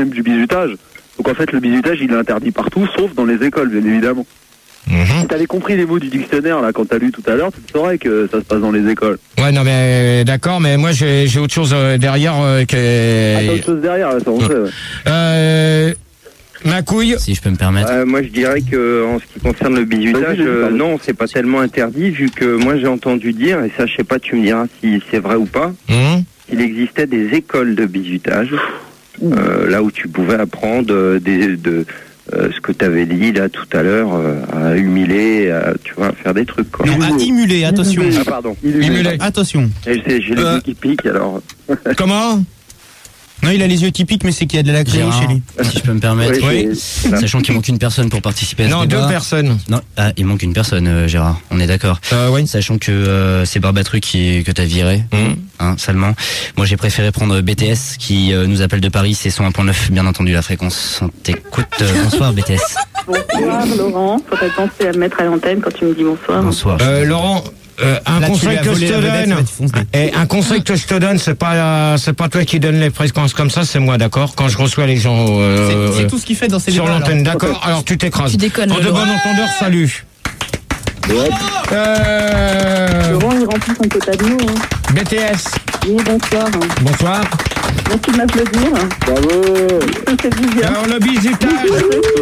même du bizutage. Donc en fait, le bizutage, il est interdit partout, sauf dans les écoles, bien évidemment. Si t'avais compris les mots du dictionnaire, là, quand t'as lu tout à l'heure, tu saurais que ça se passe dans les écoles. Ouais, non, mais d'accord, mais moi, j'ai autre chose derrière que... Ah, t'as autre chose derrière, là, ça on sait, ouais. Ma couille. Si je peux me permettre. Moi, je dirais que en ce qui concerne le bizutage, non, c'est pas tellement interdit, vu que moi j'ai entendu dire, et ça, je sais pas, tu me diras si c'est vrai ou pas, qu'il existait des écoles de bizutage, là où tu pouvais apprendre ce que tu avais dit là tout à l'heure, à humiler, tu vois, à faire des trucs, quoi. Non, à immuler, attention. Ah, pardon. Immuler. Attention. J'ai les yeux qui piquent, alors. Comment? Non, il a les yeux qui piquent, mais c'est qu'il y a de la craie chez lui. Si je peux me permettre. Oui. Sachant qu'il manque une personne pour participer à ce Non, débat. 2 personnes. Non, il manque une personne, Gérard. On est d'accord. Oui. Sachant que c'est Barbatru que t'as viré, salement. Moi, j'ai préféré prendre BTS qui nous appelle de Paris. C'est 101.9, bien entendu, la fréquence. On t'écoute. Bonsoir, BTS. Bonsoir, Laurent. Faudrait penser à me mettre à l'antenne quand tu me dis bonsoir. Bonsoir. Laurent. Un conseil que je te donne, c'est pas toi qui donne les fréquences comme ça, c'est moi, d'accord? Quand je reçois les gens c'est tout ce qu'il fait dans ces sur débats, l'antenne, alors. d'accord? Alors tu t'écrases. Tu déconnes, En de bon entendeur, salut. Laurent, il remplit son quota de mots. BTS. Oui, bonsoir. Bonsoir. Merci de m'applaudir. Bravo. Ça fait du bien. Alors le bizutage.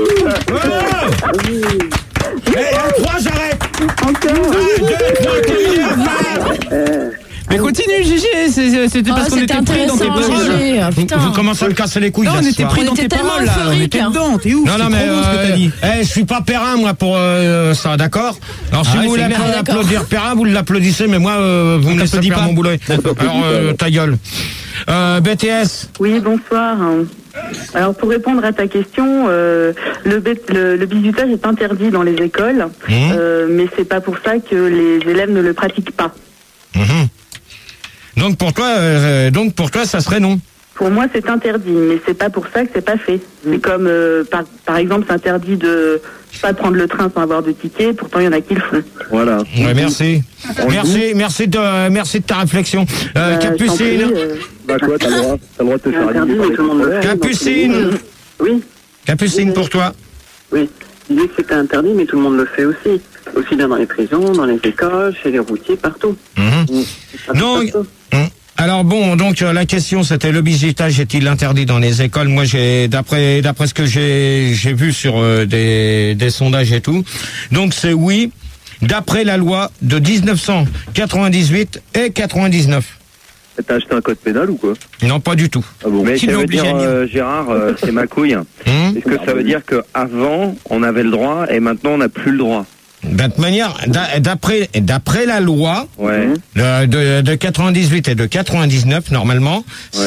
Et 3, j'arrête. Encore. 1, 2, 3, terminé. Mais continue, Gégé, c'était parce qu'on c'était était pris dans tes intéressant, paroles. Gégé. Putain. Vous commencez à me casser les couilles. Non, là, on ce était soir. pris dans On tes était tellement paroles, là. On euphoriques, était hein. dedans, t'es ouf. Non, c'est mais trop beau ce que t'as dit. je suis pas Perrin, moi, pour ça, d'accord? Alors, si Ah ouais, vous voulez c'est clair. applaudir Perrin, vous l'applaudissez, mais moi, vous me laissez t'applaudit faire pas. mon boulot. Alors, ta gueule. BTS. Oui, bonsoir. Alors, pour répondre à ta question, le bizutage est interdit dans les écoles, mais c'est pas pour ça que les élèves ne le pratiquent pas. Donc pour toi, ça serait non. Pour moi, c'est interdit, mais c'est pas pour ça que c'est pas fait. C'est comme, par exemple, c'est interdit de, je sais pas, de prendre le train sans avoir de ticket. Pourtant, il y en a qui le font. Voilà. Ouais, merci de ta réflexion. Capucine. Bah quoi, t'as le droit de te faire interdit, mais tout le monde le fait. Capucine. Oui. Capucine pour toi. Oui, je disais que c'était interdit, mais tout le monde le fait aussi. Aussi bien dans les prisons, dans les écoles, chez les routiers, partout. Donc, alors bon, donc la question c'était le bizutage est-il interdit dans les écoles? Moi, d'après ce que j'ai vu sur des sondages et tout, donc c'est oui, d'après la loi de 1998 et 99. T'as acheté un code pénal ou quoi? Non, pas du tout. Ah bon? Mais Qui ça l'a veut obligé dire, à lire Gérard, c'est ma couille. Est-ce que ça veut dire qu'avant, on avait le droit et maintenant, on n'a plus le droit? De toute manière, d'après la loi de 98 et de 99, normalement,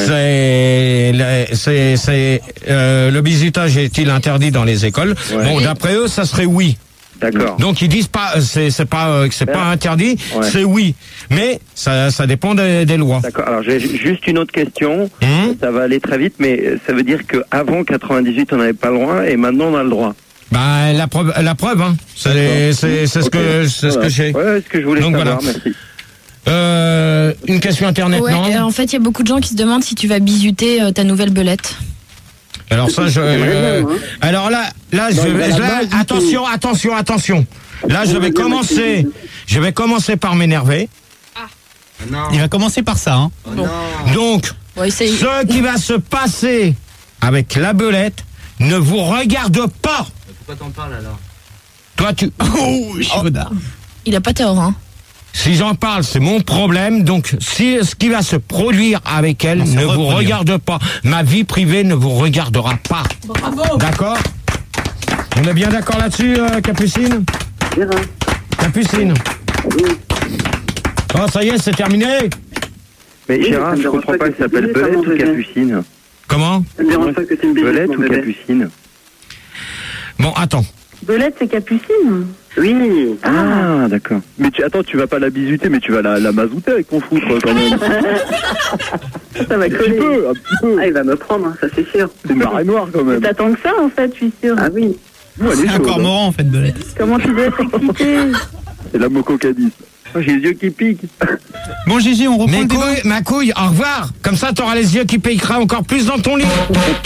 le bizutage est-il interdit dans les écoles? Bon, d'après eux, ça serait oui. D'accord. Donc ils disent pas, c'est pas interdit, c'est oui. Mais ça dépend des lois. D'accord. Alors j'ai juste une autre question. Ça va aller très vite, mais ça veut dire qu'avant 98, on n'avait pas le droit et maintenant, on a le droit. Bah la preuve, hein. C'est ce que j'ai. Ouais, ce que je voulais Donc, savoir. voilà. Merci. Une question internet, Ouais, non? en fait, il y a beaucoup de gens qui se demandent si tu vas bisuter ta nouvelle belette. Alors ça, alors là, attention. Là, je vais commencer par m'énerver. Il va commencer par ça, hein. Donc, ce qui va se passer avec la belette ne vous regarde pas. Pourquoi t'en parles alors? Toi, Chaudard. Il a pas tort, hein. Si j'en parle, c'est mon problème. Donc, si ce qui va se produire avec elle ne vous regarde pas, ma vie privée ne vous regardera pas. Bravo. D'accord? On est bien d'accord là-dessus, Capucine? Capucine. Oh, ça y est, c'est terminé. Mais Gérard, je comprends pas, il s'appelle Belette ou Capucine? Comment? Belette ou Capucine? Bon, attends. Belette, c'est Capucine. Oui. Ah, d'accord. Mais attends, tu vas pas la bisuter, mais tu vas la mazouter avec ton foutre quand même. Ça va coller. Un petit peu. Ah, il va me prendre, hein, ça c'est sûr. C'est une marée noire quand même. T'attends que ça, en fait, je suis sûre. Ah oui. C'est un cormoran, en fait, Belette. Comment tu dois être excité? C'est la mococadis. Oh, j'ai les yeux qui piquent. Bon, Gégé, on reprend le débat. Ma couille, au revoir. Comme ça, t'auras les yeux qui piqueront encore plus dans ton lit.